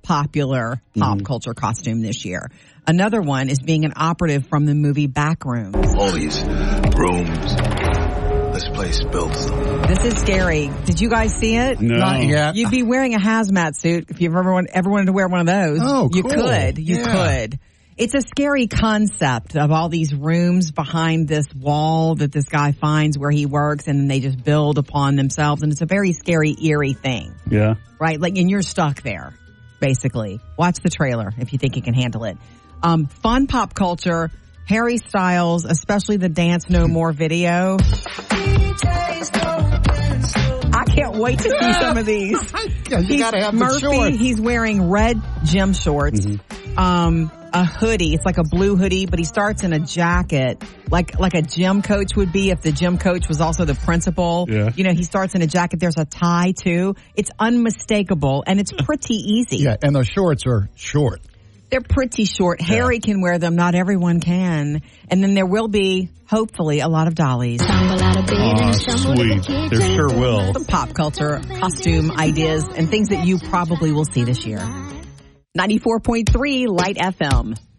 popular pop culture costume this year. Another one is being an operative from the movie Backrooms. All these rooms. This place builds them. This is scary. Did you guys see it? No. Not yet. You'd be wearing a hazmat suit if you ever wanted to wear one of those. Oh, You cool. could. You could. It's a scary concept of all these rooms behind this wall that this guy finds where he works, and then they just build upon themselves. And it's a very scary, eerie thing. Yeah. Right? Like, and you're stuck there, basically. Watch the trailer if you think you can handle it. Fun pop culture. Harry Styles, especially the Dance No More video. I can't wait to see some of these. You gotta have the Murphy, shorts. he's wearing red gym shorts, a hoodie. It's like a blue hoodie, but he starts in a jacket, like a gym coach would be if the gym coach was also the principal. Yeah. You know, he starts in a jacket. There's a tie too. It's unmistakable, and it's pretty easy. Yeah, and those shorts are short. They're pretty short. Harry can wear them. Not everyone can. And then there will be, hopefully, a lot of dollies. Sweet. There sure will. Some pop culture, costume ideas, and things that you probably will see this year. 94.3 Light FM.